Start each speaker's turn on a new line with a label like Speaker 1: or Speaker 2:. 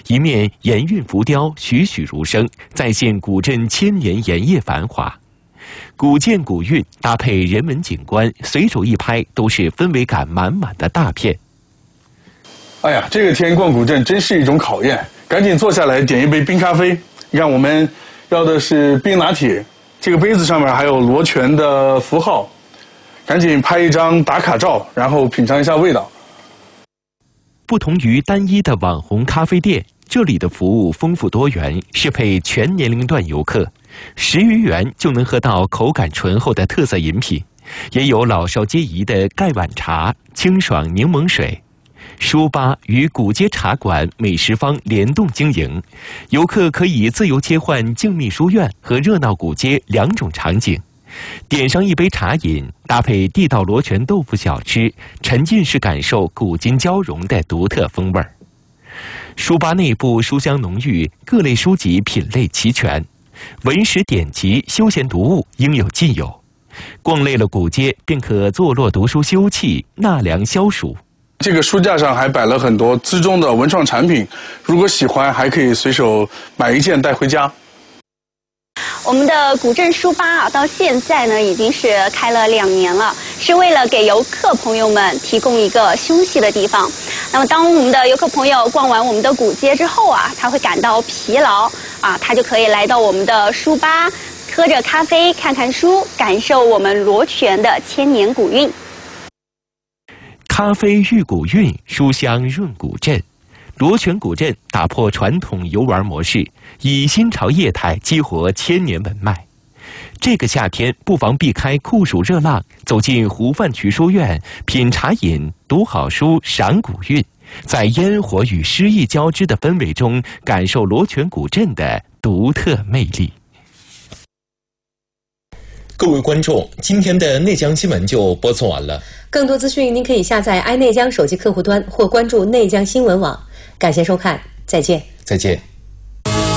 Speaker 1: 一面盐韵浮雕栩栩如生，再现古镇千年盐业繁华。古建古韵搭配人文景观，随手一拍都是氛围感满满的大片。
Speaker 2: 哎呀，这个天逛古镇真是一种考验，赶紧坐下来点一杯冰咖啡。你看，我们要的是冰拿铁，这个杯子上面还有罗泉的符号，赶紧拍一张打卡照，然后品尝一下味道。
Speaker 1: 不同于单一的网红咖啡店，这里的服务丰富多元，适配全年龄段游客。10余元就能喝到口感醇厚的特色饮品，也有老少皆宜的盖碗茶、清爽柠檬水。书吧与古街茶馆美食坊联动经营，游客可以自由切换静谧书院和热闹古街2种场景。点上一杯茶饮，搭配地道罗泉豆腐小吃，沉浸式感受古今交融的独特风味儿。书吧内部书香浓郁，各类书籍品类齐全，文史典籍、休闲读物应有尽有。逛累了古街，便可坐落读书休憩，纳凉消暑。
Speaker 2: 这个书架上还摆了很多资中的文创产品，如果喜欢，还可以随手买一件带回家。
Speaker 3: 我们的古镇书吧啊，到现在呢已经是开了2年了，是为了给游客朋友们提供一个休息的地方。那么，当我们的游客朋友逛完我们的古街之后啊，他会感到疲劳啊，他就可以来到我们的书吧，喝着咖啡，看看书，感受我们罗泉的千年古韵。
Speaker 1: 咖啡遇古韵，书香润古镇。罗泉古镇打破传统游玩模式，以新潮业态激活千年文脉。这个夏天不妨避开酷暑热浪，走进湖泛渠书院，品茶饮，读好书，赏古韵，在烟火与诗意交织的氛围中，感受罗泉古镇的独特魅力。
Speaker 4: 各位观众，今天的内江新闻就播送完了。
Speaker 5: 更多资讯您可以下载爱内江手机客户端或关注内江新闻网。感谢收看，再见。
Speaker 4: 再见。